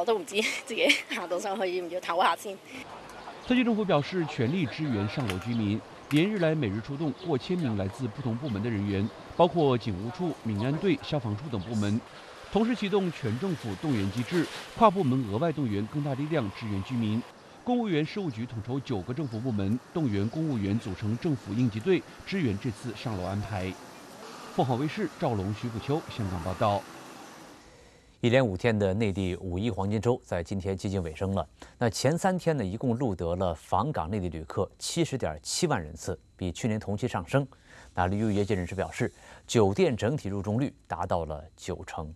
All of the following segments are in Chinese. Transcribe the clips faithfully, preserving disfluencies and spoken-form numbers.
我都唔知自己行到上去要唔要唞下先。 特区政府表示，全力支援上楼居民。连日来，每日出动过千名来自不同部门的人员，包括警务处、民安队、消防处等部门，同时启动全政府动员机制，跨部门额外动员更大力量支援居民。公务员事务局统筹九个政府部门，动员公务员组成政府应急队，支援这次上楼安排。凤凰卫视赵龙、徐福秋香港报道。 一连五天的内地五一黄金周在今天接近尾声了。那前三天呢，一共录得了访港内地旅客七十点七万人次，比去年同期上升。那旅游业界人士表示，酒店整体入住率达到了九成。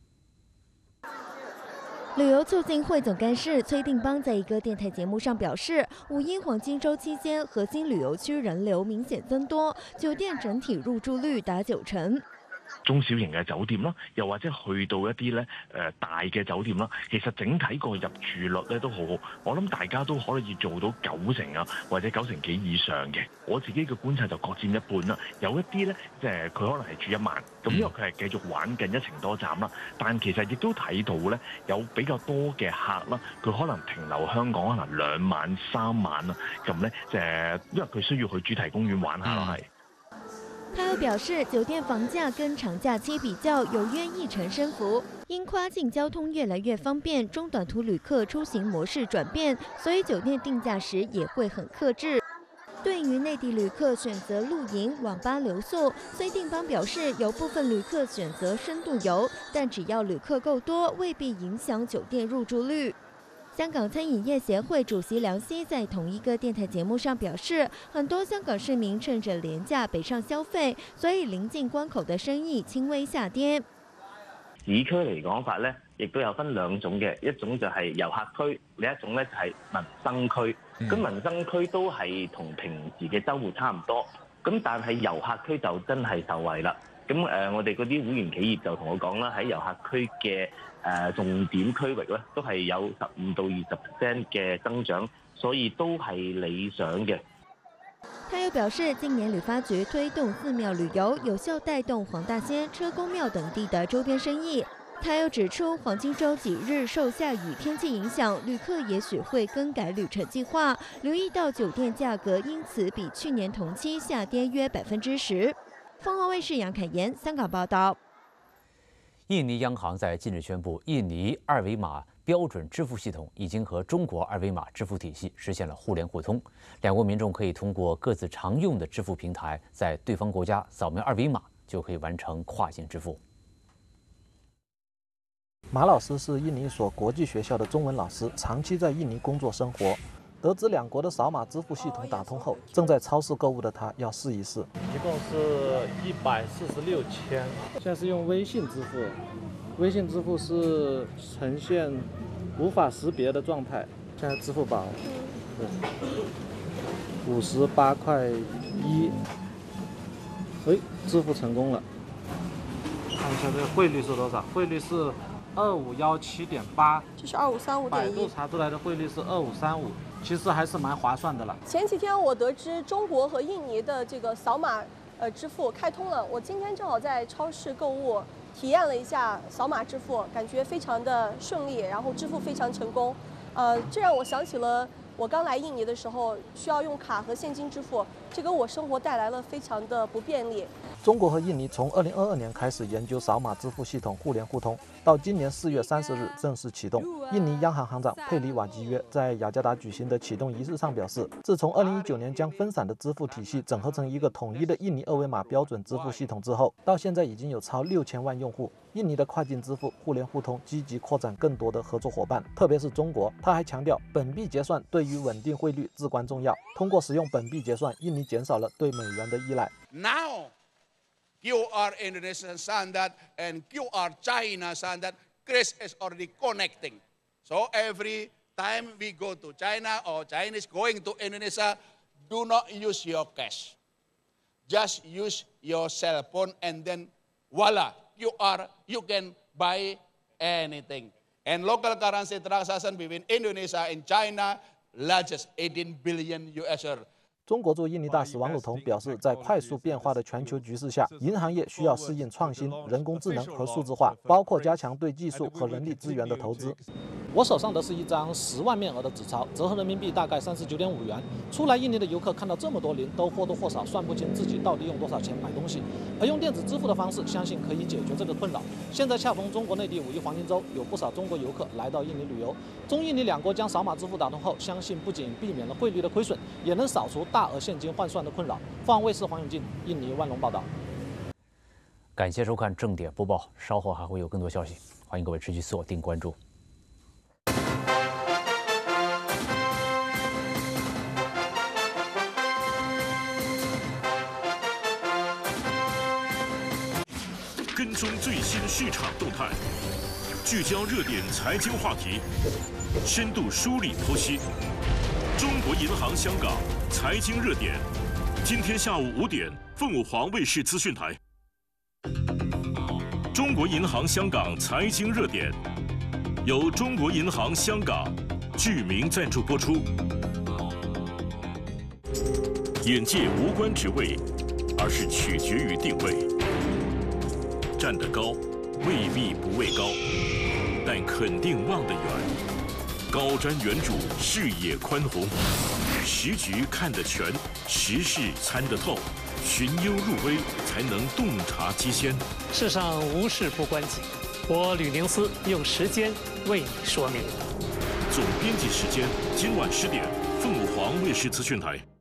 旅游促进会总干事崔定邦在一个电台节目上表示，五一黄金周期間核心旅遊區人流明顯增多，酒店整體入住率達九成。 中小型嘅酒店啦，又或者去到一啲咧誒大嘅酒店啦，其實整體個入住率咧都好好，我諗大家都可以做到九成啊，或者九成幾以上嘅。我自己嘅觀察就各佔一半啦。有一啲咧，即係佢可能係住一晚，咁因為佢係繼續玩緊一程多站啦，但其實亦都睇到咧有比較多嘅客啦，佢可能停留香港可能兩晚三晚啦，咁咧即係因為佢需要去主題公園玩下咯，係。 他又表示，酒店房價跟長假期比較有約一成升幅，因跨境交通越來越方便，中短途旅客出行模式轉變，所以酒店定價時也會很克制。對於內地旅客選擇露營、網吧留宿，崔定邦表示，有部分旅客選擇深度遊，但只要旅客夠多，未必影響酒店入住率。香港餐饮业协会主席梁希在同一个电台节目上表示，很多香港市民趁着廉價北上消費，所以臨近關口的生意輕微下跌。 市區嚟講法咧，亦都有分兩種嘅，一種就係遊客區，另一種咧就係民生區。咁、嗯、民生區都係同平時嘅週末差唔多，咁但係遊客區就真係受惠啦。咁誒、呃，我哋嗰啲會員企業就同我講啦，喺遊客區嘅誒重點區域咧，都係有十五到二十 percent 嘅增長，所以都係理想嘅。 他又表示，今年旅發局推動寺廟旅遊，有效帶動黃大仙、車公廟等地的周邊生意。他又指出，黃金週幾日受下雨天氣影響，旅客也許會更改旅程計劃，留意到酒店價格因此比去年同期下跌約百分之十。鳳凰衛視楊凱妍香港報道。 印尼央行在近日宣布，印尼二維碼標準支付系統已經和中國二維碼支付體系實現了互聯互通，兩國民眾可以通過各自常用的支付平台，在對方國家掃描二維碼就可以完成跨境支付。 馬老師是印尼一所國際學校的中文老師，長期在印尼工作生活。得知兩國的掃碼支付系統打通後，正在超市購物的他要試一試。 一共是一百四十六千，現在是用微信支付，微信支付是呈現無法識別的狀態。現在支付寶，對，五十八塊一，哎，支付成功了。看一下這個匯率是多少？匯率是二五幺七點八， 這是二五三五點一。 百度查出來的匯率是二五三五。其實還是蠻划算的了。 前幾天我得知中國和印尼的這個掃碼呃支付開通了，我今天正好在超市購物，體驗了一下掃碼支付，感覺非常的順利，然後支付非常成功。呃，這讓我想起了我剛來印尼的時候需要用卡和現金支付，這給我生活帶來了非常的不便利。 中國和印尼從二零二二年開始研究掃碼支付系統互聯互通，到今年四月三十日正式啟動。印尼央行行長佩里瓦基約在雅加達舉行的啟動儀式上表示，自從二零一九年將分散的支付體系整合成一個統一的印尼二維碼標準支付系統之後，到現在已經有超六千萬用戶。印尼的跨境支付互聯互通積極擴展更多的合作夥伴，特別是中國。他還強調，本幣結算對於穩定匯率至關重要。通過使用本幣結算，印尼減少了對美元的依賴。 Now, Q R Indonesian standard and Q R China standard, Chris is already connecting. So every time we go to China or Chinese going to Indonesia, do not use your cash. Just use your cell phone and then voila, Q R, you can buy anything. And local currency transaction between Indonesia and China, largest eighteen billion U S dollar. 中国驻印尼大使王鲁彤表示，在快速变化的全球局势下，银行业需要适应创新、人工智能和数字化，包括加强对技术和人力资源的投资。 我手上的是一张十万面额的纸钞，折合人民币大概三十九点五元。初来印尼的游客看到这么多零，都或多或少算不清自己到底用多少钱买东西。而用电子支付的方式，相信可以解决这个困扰。现在恰逢中国内地五一黄金周，有不少中国游客来到印尼旅游。中印尼两国将扫码支付打通后，相信不仅避免了汇率的亏损，也能扫除大额现金换算的困扰。凤凰卫视黄永进，印尼万隆报道。 感谢收看正点播报，稍后还会有更多消息，欢迎各位持续锁定关注。 跟踪最新市场动态，聚焦热点财经话题，深度梳理剖析。中国银行香港财经热点，今天下午五点，凤舞凰卫视资讯台。中国银行香港财经热点，由中国银行香港具名赞助播出。眼界无关职位，而是取决于定位。站得高，未必不畏高，但肯定望得远。高瞻远瞩，视野宽宏，时局看得全，时事参得透，寻幽入微，才能洞察机先。 世上无事不关己，我吕宁思用时间为你说明。 总编辑时间今晚十点，凤舞凰卫视资讯台。